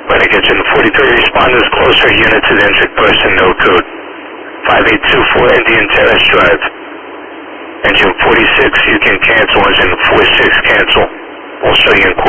When I get you in the 43, responders closer unit to the injured person, no code. 5824 Indian Terrace Drive. Engine 46, you can cancel. Engine 46, cancel. We'll show you in